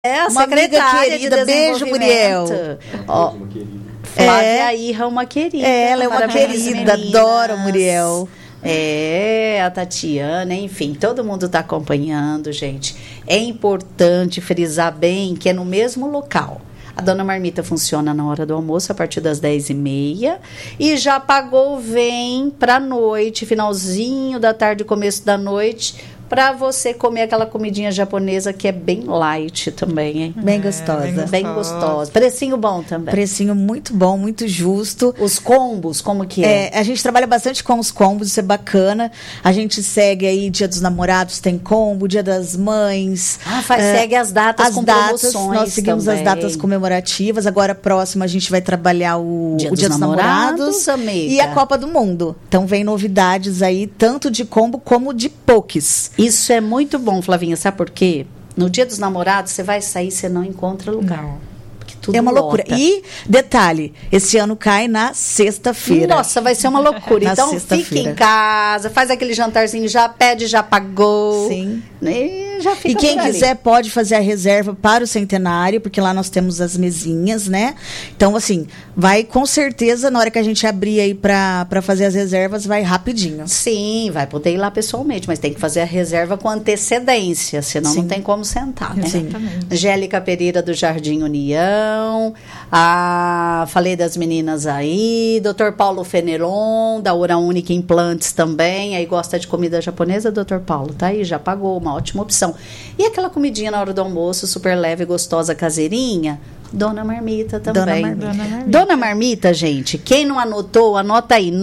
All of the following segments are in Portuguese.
a uma amiga querida, beijo, Muriel. Ó, Flávia Irra, uma querida. Ela é uma querida, adoro Muriel. A Tatiana, enfim, todo mundo está acompanhando, gente. É importante frisar bem que é no mesmo local. A Dona Marmita funciona na hora do almoço, a partir das 10h30. E Já Pagou vem para a noite, finalzinho da tarde, começo da noite, para você comer aquela comidinha japonesa que é bem light também, hein? Bem gostosa. Bem gostosa. Precinho bom também. Precinho muito bom, muito justo. Os combos, como que é? A gente trabalha bastante com os combos, isso é bacana. A gente segue aí Dia dos Namorados, tem combo, Dia das Mães. Segue as datas com promoções. Nós seguimos também as datas comemorativas. Agora, próximo, a gente vai trabalhar o Dia dos Namorados e a Copa do Mundo. Então, vem novidades aí, tanto de combo como de pokés. Isso é muito bom, Flavinha. Sabe por quê? No Dia dos Namorados, você vai sair, você não encontra lugar. Não. Tudo é uma loucura. E, detalhe, esse ano cai na sexta-feira. Nossa, vai ser uma loucura. Então, fique em casa, faz aquele jantarzinho, já pede, já pagou. Sim. E já fica. E quem quiser pode fazer a reserva para o centenário, porque lá nós temos as mesinhas, né? Então, assim, vai com certeza, na hora que a gente abrir aí para fazer as reservas, vai rapidinho. Sim, vai poder ir lá pessoalmente, mas tem que fazer a reserva com antecedência, senão não tem como sentar, né? Sim. Angélica Pereira, do Jardim União. Falei das meninas aí. Dr. Paulo Fenelon, da Hora Única Implantes também. Aí gosta de comida japonesa, Dr. Paulo? Tá aí, Já Pagou, uma ótima opção. E aquela comidinha na hora do almoço, super leve, gostosa, caseirinha? Dona Marmita também. Dona Marmita, gente, quem não anotou, anota aí,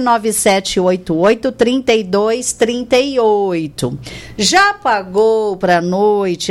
99788-3238. Já Pagou para noite,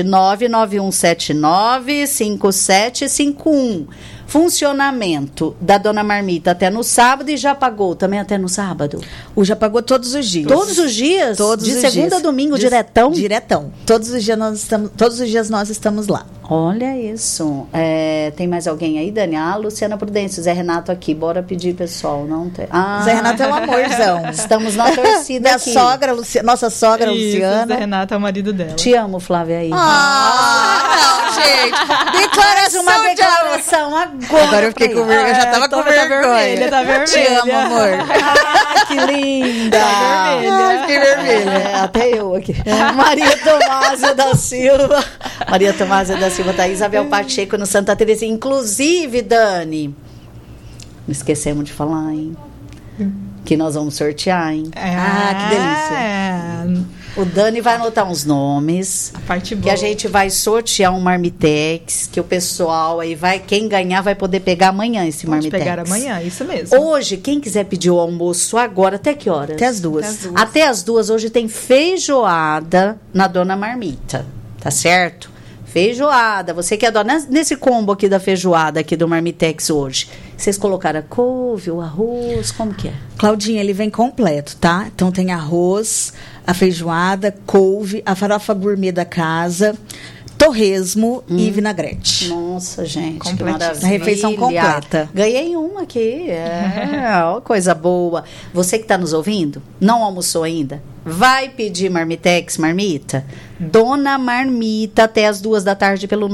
99179-5751. Funcionamento da Dona Marmita até no sábado e Já Pagou também até no sábado? O Já Pagou todos os dias. Todos os dias? Todos de os segunda dias. a domingo, diretão? Diretão. Todos os dias nós estamos lá. Olha isso. Tem mais alguém aí, Dani? Luciana Prudêncio, Zé Renato aqui. Bora pedir, pessoal. Não tem. Zé Renato é um amorzão. Estamos na torcida aqui. Nossa sogra, Luciana. Zé Renato é o marido dela. Te amo, Flávia aí. Não, gente. Uma declaração agora. Agora eu fiquei com vergonha. Eu já tava com vergonha. Tá vermelha. Te amo, amor. Que linda. Tá vermelha. Fiquei vermelha. Até eu aqui. Maria Tomásia da Silva. Maria Tomásia da Silva, tá? Isabel Pacheco no Santa Terezinha. Inclusive, Dani, não esquecemos de falar, hein? Que nós vamos sortear, hein? Que delícia. O Dani vai anotar uns nomes. A parte boa. Que a gente vai sortear um Marmitex. Que o pessoal aí vai. Quem ganhar vai poder pegar amanhã esse Marmitex. Pode pegar amanhã, isso mesmo. Hoje, quem quiser pedir o almoço agora, até que horas? Até as 2. Até as 2. Hoje tem feijoada na Dona Marmita. Tá certo? Feijoada. Você que adora. Nesse combo aqui da feijoada aqui do Marmitex hoje. Vocês colocaram a couve, o arroz, como que é? Claudinha, ele vem completo, tá? Então tem arroz, a feijoada, couve, a farofa gourmet da casa, torresmo e vinagrete. Nossa, gente, que Completíssimo. maravilha. A refeição completa. Ganhei uma aqui, ó, coisa boa. Você que está nos ouvindo, não almoçou ainda? Vai pedir Marmitex, Marmita? Dona Marmita, até as 2 da tarde pelo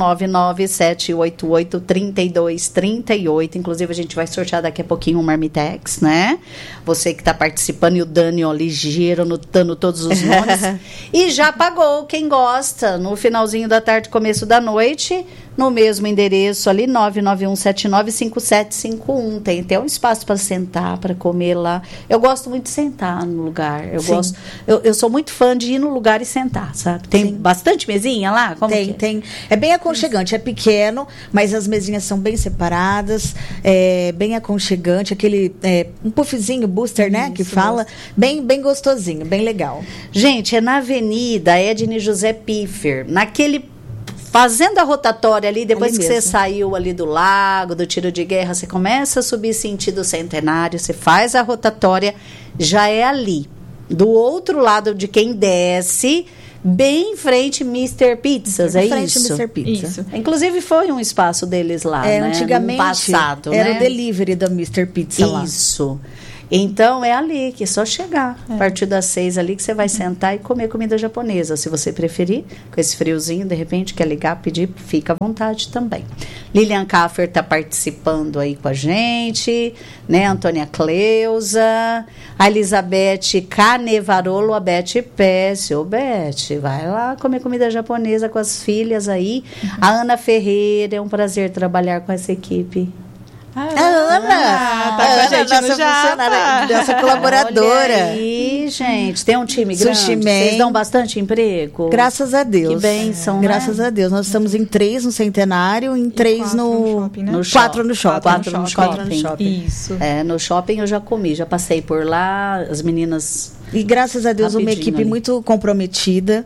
99788-3238. Inclusive, a gente vai sortear daqui a pouquinho um Marmitex, né? Você que está participando e o Dani, ó, ligeiro, anotando todos os nomes. E Já Pagou, quem gosta, no finalzinho da tarde, começo da noite, no mesmo endereço ali, 99179-5751. Tem até um espaço para sentar, para comer lá. Eu gosto muito de sentar no lugar. Eu sou muito fã de ir no lugar e sentar, sabe? Tem bastante mesinha lá? Como tem. É bem aconchegante, é pequeno, mas as mesinhas são bem separadas, bem aconchegante, aquele um puffzinho, booster, né? Que fala, bem gostosinho, bem legal. Gente, é na Avenida Edne José Piffer, fazendo a rotatória ali, depois que você saiu ali do lago, do tiro de guerra, você começa a subir sentido Centenário, você faz a rotatória, já é ali. Do outro lado de quem desce, bem em frente Mr. Pizzas, é isso? Mr. Pizza. Isso. Inclusive foi um espaço deles lá, né? Antigamente no passado, era né? o delivery da Mr. Pizza lá. Isso. Então, é ali, que é só chegar. A partir das 6 ali que você vai sentar e comer comida japonesa. Se você preferir, com esse friozinho, de repente, quer ligar, pedir, fica à vontade também. Lilian Kaffer está participando aí com a gente, né? Antônia Cleusa, a Elizabeth Canevarolo, a Beth Pesce. Ô, Beth, vai lá comer comida japonesa com as filhas aí. A Ana Ferreira, é um prazer trabalhar com essa equipe. A Ana! Tá com a gente nossa no Japa. funcionária, nossa colaboradora. Olha aí, gente. Tem um time grande? Sushi Man. Vocês dão bastante emprego? Graças a Deus. Que bênção, Graças a Deus. Nós estamos em 3 no Centenário, em 3 4 no... no shopping, né? No 4 no shopping. 4 no Quatro no shopping. shopping. Isso. É, no shopping eu já comi, já passei por lá, as meninas... E graças a Deus, uma Rapidinho equipe ali. muito comprometida.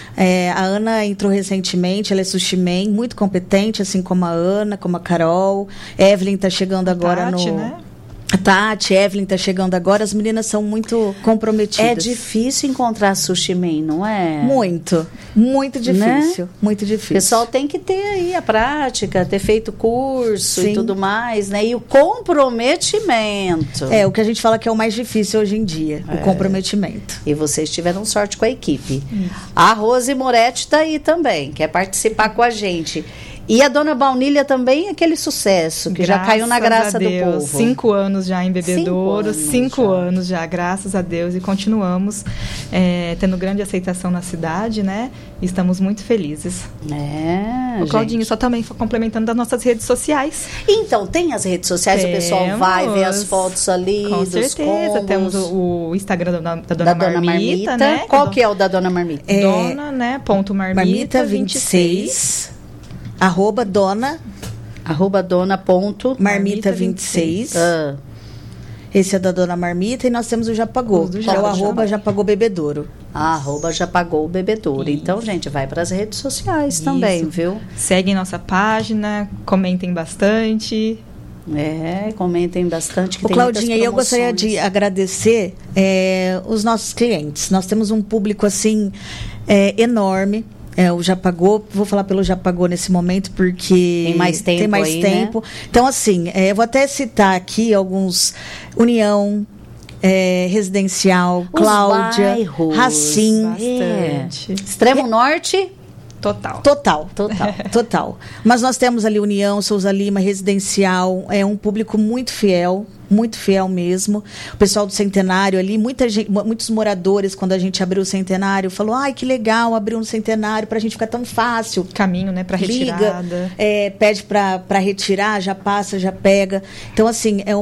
A Ana entrou recentemente, ela é sushi man, muito competente, assim como a Ana, como a Carol. Evelyn está chegando agora Tati, no... né? A Tati, Evelyn está chegando agora. As meninas são muito comprometidas. É difícil encontrar sushi man, não é? Muito difícil. Muito O difícil. pessoal tem que ter aí a prática, ter feito curso Sim. e tudo mais, né? E o comprometimento. É, o que a gente fala que é o mais difícil hoje em dia, o comprometimento. E vocês tiveram sorte com a equipe. A Rose Moretti está aí também, quer participar com a gente. E a Dona Baunilha também, aquele sucesso, que já caiu na graça Graças a do Deus. povo. 5 anos já em Bebedouro, 5 já. anos já, graças a Deus. E continuamos tendo grande aceitação na cidade, né? E estamos muito felizes. É, O Claudinho, gente. só também complementando das nossas redes sociais. Então, tem as redes sociais, o pessoal vai ver as Temos. fotos ali Com dos certeza. combos. Temos o Instagram da da Dona Dona Marmita, né? Qual que é o da Dona Marmita? Dona, né? Ponto Marmita 26. Arroba Dona Arroba Dona ponto. Marmita 26. Ah, Esse é da Dona Marmita e nós temos o Japagô, Os do que é o Japa. arroba Japagô Bebedouro. arroba já pagou o bebedouro. Então, gente, vai para as redes sociais também, Isso. viu? Seguem nossa página, comentem bastante. É, comentem bastante. Que Ô, tem Claudinha, muitas e eu gostaria de promoções. agradecer os nossos clientes. Nós temos um público, assim, enorme. O Japagô, vou falar pelo Japagô nesse momento, porque Tem mais tempo aí, né? tempo. Então, assim, eu vou até citar aqui alguns. União, Residencial, Os Cláudia, bairros. Racim. Bastante. Extremo Norte, Total. Total. total. Total. Mas nós temos ali União, Souza Lima, Residencial, é um público muito fiel mesmo. O pessoal do Centenário ali, muitos moradores, quando a gente abriu o Centenário, falou, ai, que legal, abriu no Centenário, pra gente ficar tão fácil. Caminho, né, para Liga, retirada. pede para retirar, já passa, já pega. Então, assim, é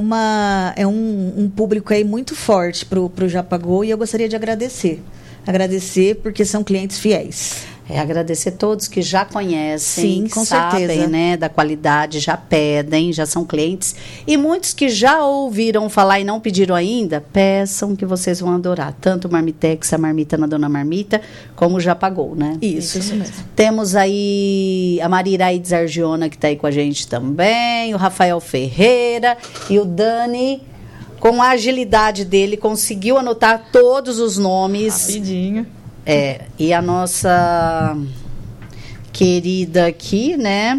um público aí muito forte pro Japagô e eu gostaria de agradecer. Agradecer porque são clientes fiéis. Agradecer todos que já conhecem, Sim, que com sabem, certeza. né, da qualidade, já pedem, já são clientes. E muitos que já ouviram falar e não pediram ainda, peçam que vocês vão adorar. Tanto o Marmitex, a Marmita na Dona Marmita, como já pagou, né? Isso mesmo. Temos aí a Mariraide Argiona, que está aí com a gente também, o Rafael Ferreira e o Dani, com a agilidade dele, conseguiu anotar todos os nomes. Rapidinho. E a nossa querida aqui, né?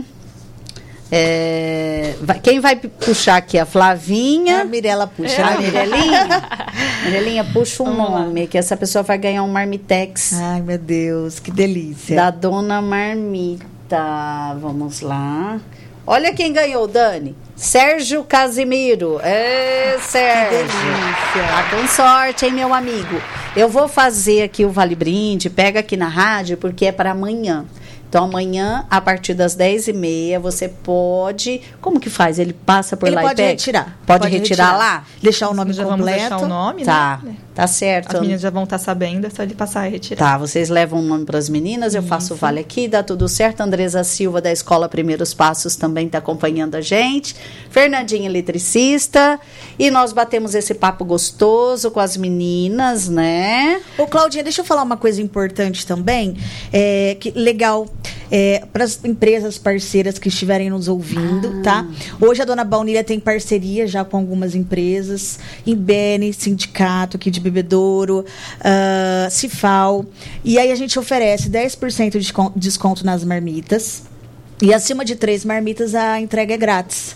Quem vai puxar aqui? A Flavinha. A Mirella puxa. A Mirelinha? Mirelinha, puxa um nome, que essa pessoa vai ganhar um Marmitex Ai, meu Deus, que delícia. da Dona Marmita. Vamos lá. Olha quem ganhou, Dani. Sérgio Casimiro. Sérgio. delícia. Tá com sorte, hein, meu amigo? Eu vou fazer aqui o Vale Brinde, pega aqui na rádio, porque é para amanhã. Então, amanhã, a partir das 10h30, você pode... Como que faz? Ele passa por lá e pode pega? retirar. Pode retirar lá? Deixar o nome Já completo. vamos deixar o nome, Tá, né? tá certo. As meninas já vão estar sabendo, é só ele passar e retirar. Tá, vocês levam o nome para as meninas, eu faço o vale aqui, dá tudo certo. Andresa Silva, da Escola Primeiros Passos, também está acompanhando a gente. Fernandinha, eletricista. E nós batemos esse papo gostoso com as meninas, né? Ô, Claudinha, deixa eu falar uma coisa importante também. Legal. Para as empresas parceiras que estiverem nos ouvindo, tá? Hoje a Dona Baunilha tem parceria já com algumas empresas, Imbene, Sindicato aqui de Bebedouro, Cifal, e aí a gente oferece 10% de desconto nas marmitas, e acima de 3 marmitas a entrega é grátis.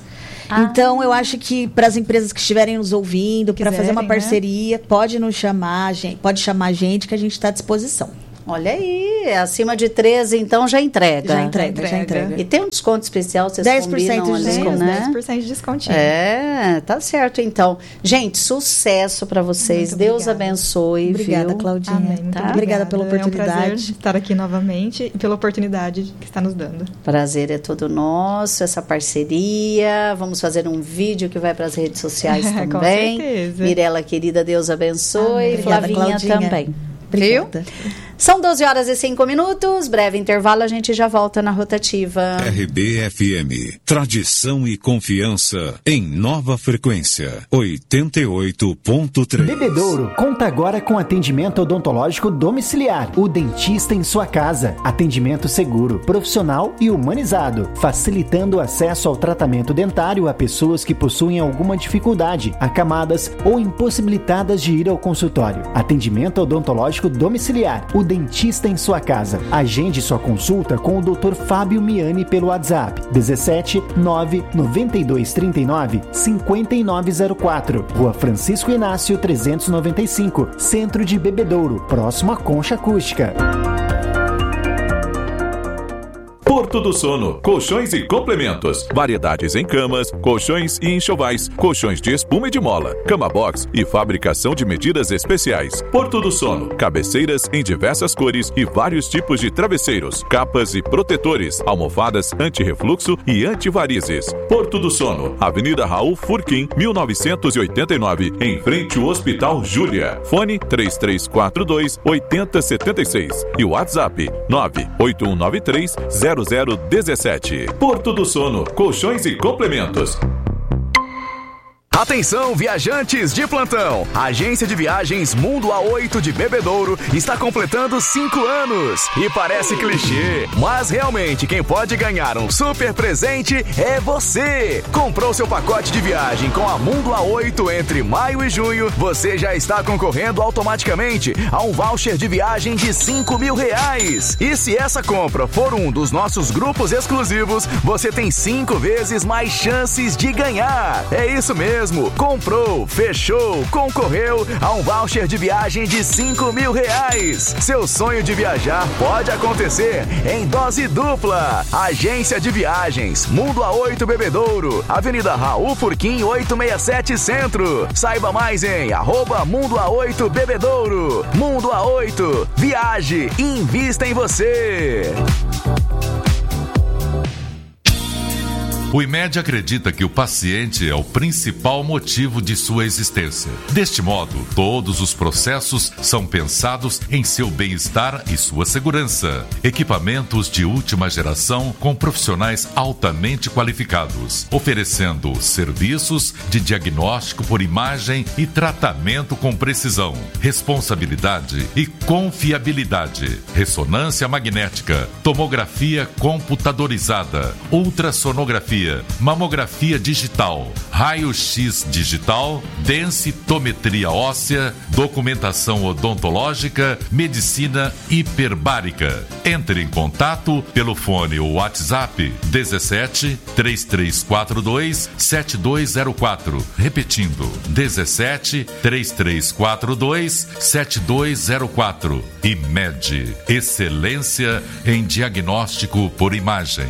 Então, eu acho que para as empresas que estiverem nos ouvindo, para fazer uma parceria, pode nos chamar, pode chamar a gente, que a gente está à disposição. Olha aí, acima de 13, então já entrega. Já entrega. E tem um desconto especial, vocês 10% combinam de ali, desconto, né? 10% de descontinho. Tá certo, então. Gente, sucesso para vocês. Deus abençoe. Obrigada, viu? Claudinha. Amém, muito obrigada pela oportunidade. É um prazer estar aqui novamente e pela oportunidade que está nos dando. Prazer é todo nosso, essa parceria. Vamos fazer um vídeo que vai para as redes sociais também. Com certeza. Mirela, querida, Deus abençoe. Obrigada, Flavinha Claudinha. também. Obrigada. Viu? São 12h05, breve intervalo, a gente já volta na rotativa. RBFM, tradição e confiança em nova frequência, 88.3. Bebedouro conta agora com atendimento odontológico domiciliar, o dentista em sua casa, atendimento seguro, profissional e humanizado, facilitando o acesso ao tratamento dentário a pessoas que possuem alguma dificuldade, acamadas ou impossibilitadas de ir ao consultório. Atendimento odontológico domiciliar, o dentista em sua casa. Agende sua consulta com o Dr. Fábio Miani pelo WhatsApp 17 992 39 5904, Rua Francisco Inácio 395, Centro de Bebedouro, próximo à Concha Acústica. Porto do Sono, colchões e complementos, variedades em camas, colchões e enxovais, colchões de espuma e de mola, cama box e fabricação de medidas especiais. Porto do Sono, cabeceiras em diversas cores e vários tipos de travesseiros, capas e protetores, almofadas anti-refluxo e anti-varizes. Porto do Sono, Avenida Raul Furquim, 1989, em frente ao Hospital Júlia. Fone 3342-8076 e WhatsApp 98193-0017. Porto do Sono, colchões e complementos. Atenção, viajantes de plantão! A agência de viagens Mundo A8 de Bebedouro está completando 5 anos. E parece clichê, mas realmente quem pode ganhar um super presente é você! Comprou seu pacote de viagem com a Mundo A8 entre maio e junho, você já está concorrendo automaticamente a um voucher de viagem de R$5.000. E se essa compra for um dos nossos grupos exclusivos, você tem 5 vezes mais chances de ganhar. É isso mesmo! Comprou, fechou, concorreu a um voucher de viagem de R$5.000. Seu sonho de viajar pode acontecer em dose dupla. Agência de Viagens Mundo A8 Bebedouro, Avenida Raul Furquim 867 Centro. Saiba mais em @Mundo A8 Bebedouro. Mundo A8, viaje e invista em você. O IMED acredita que o paciente é o principal motivo de sua existência. Deste modo, todos os processos são pensados em seu bem-estar e sua segurança. Equipamentos de última geração com profissionais altamente qualificados, oferecendo serviços de diagnóstico por imagem e tratamento com precisão, responsabilidade e confiabilidade. Ressonância magnética, tomografia computadorizada, ultrassonografia, mamografia digital, raio-x digital, densitometria óssea, documentação odontológica, medicina hiperbárica. Entre em contato pelo fone ou WhatsApp 17 3342 7204. Repetindo, 17 3342 7204. IMED, excelência em diagnóstico por imagem.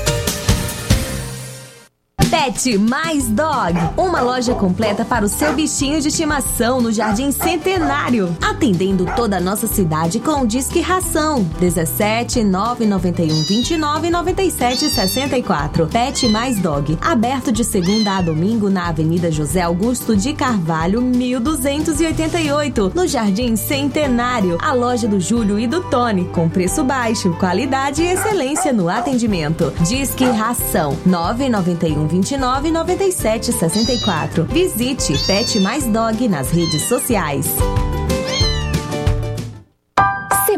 Pet Mais Dog, uma loja completa para o seu bichinho de estimação no Jardim Centenário, atendendo toda a nossa cidade com o Disque Ração 17 991 29 97 64. Pet Mais Dog, aberto de segunda a domingo na Avenida José Augusto de Carvalho 1288, no Jardim Centenário, a loja do Júlio e do Tony, com preço baixo, qualidade e excelência no atendimento. Disque Ração 991 29 97 64. Visite Pet Mais Dog nas redes sociais.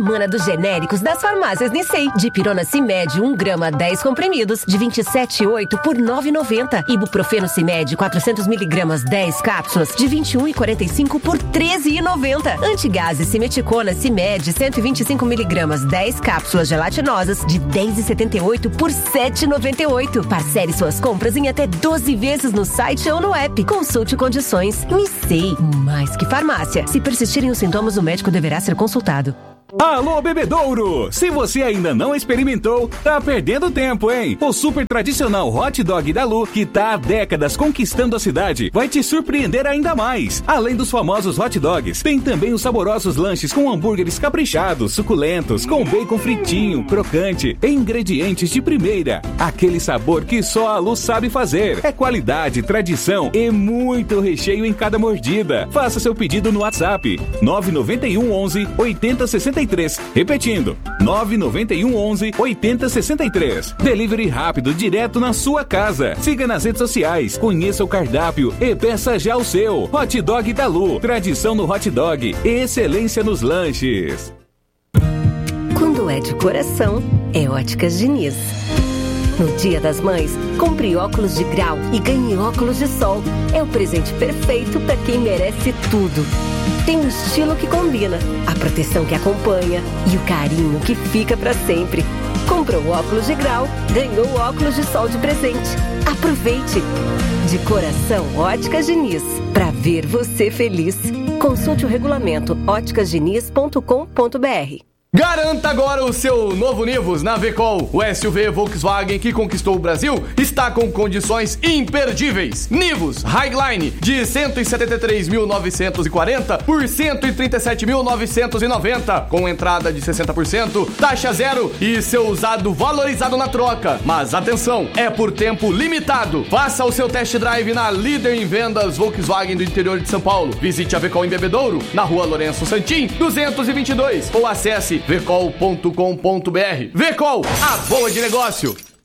semana dos genéricos das farmácias Nissei. Dipirona Cimed 1 grama 10 comprimidos de 27,8 por 9,90. Ibuprofeno Cimed 400 miligramas 10 cápsulas de 21,45 por 13,90. Antigase Simeticona Cimed 125 miligramas 10 cápsulas gelatinosas de 10,78 por 7,98. Parcele suas compras em até 12 vezes no site ou no app. Consulte condições. Nissei, mais que farmácia. Se persistirem os sintomas, o médico deverá ser consultado. Alô, Bebedouro! Se você ainda não experimentou, tá perdendo tempo, hein? O super tradicional hot dog da Lu, que tá há décadas conquistando a cidade, vai te surpreender ainda mais. Além dos famosos hot dogs, tem também os saborosos lanches com hambúrgueres caprichados, suculentos, com bacon fritinho, crocante, e ingredientes de primeira. Aquele sabor que só a Lu sabe fazer. É qualidade, tradição e muito recheio em cada mordida. Faça seu pedido no WhatsApp 991 11 8063. Repetindo, 991 11 8063. Delivery rápido, direto na sua casa. Siga nas redes sociais, conheça o cardápio e peça já o seu. Hot Dog da Lu, tradição no hot dog, excelência nos lanches. Quando é de coração, é Óticas Diniz. No Dia das Mães, compre óculos de grau e ganhe óculos de sol. É o presente perfeito para quem merece tudo. Tem um estilo que combina, a proteção que acompanha e o carinho que fica para sempre. Comprou óculos de grau, ganhou óculos de sol de presente. Aproveite! De coração, Óticas Diniz. Para ver você feliz. Consulte o regulamento óticasdiniz.com.br. Garanta agora o seu novo Nivus na Vecol. O SUV Volkswagen que conquistou o Brasil está com condições imperdíveis. Nivus Highline de 173.940 por 137.990, com entrada de 60%, taxa zero e seu usado valorizado na troca. Mas atenção, é por tempo limitado. Faça o seu test drive na líder em vendas Volkswagen do interior de São Paulo. Visite a Vecol em Bebedouro, na Rua Lourenço Santim, 222, ou acesse vecol.com.br. Vecol, a boa de negócio.